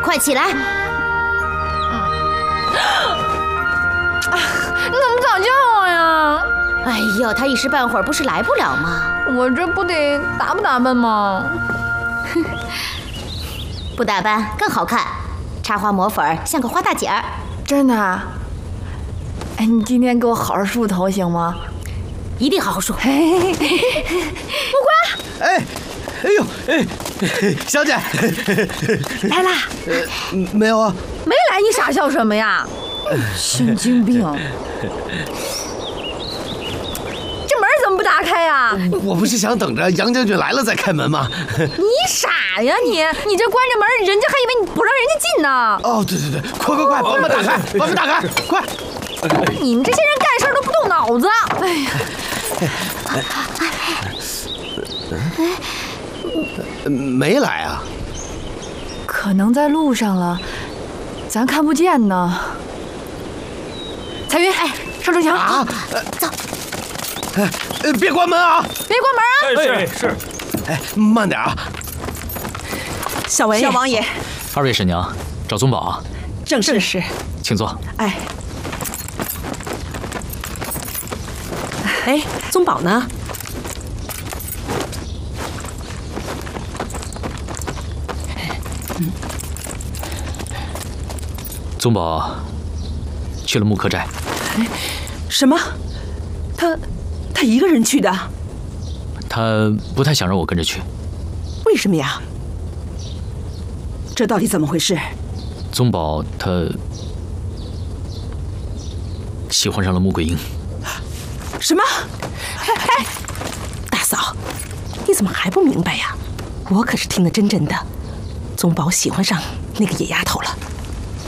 快起来！ 你怎么早叫我呀？ 哎呦，他一时半会儿不是来不了吗？ 我这不得打扮吗？ 不打扮更好看，插花抹粉像个花大姐儿。 真的？哎，你今天给我好好梳头行吗？ 一定好好梳。 木瓜， 哎呦，小姐， 来啦？ 没有啊？ 没来，你傻笑什么呀？神经病！这门怎么不打开呀？ 我不是想等着杨将军来了再开门吗？ 你傻呀你！你这关着门，人家还以为你不让人家进呢。 哦，对，快，把门打开，把门打开，快！ 你们这些人干事都不动脑子。哎呀！ 没来啊？ 可能在路上了，咱看不见呢。彩云，上城墙啊！ 走。 别关门啊！ 别关门啊！是。 哎，慢点啊！ 小王爷， 二位婶娘，找宗保。 正是。 请坐。 哎，宗保呢？ 宗保去了木柯寨。 什么？他一个人去的？ 他不太想让我跟着去。 为什么呀？这到底怎么回事？ 宗保他喜欢上了穆桂英。 什么？哎，大嫂，你怎么还不明白呀？我可是听得真的，宗保喜欢上那个野丫头了。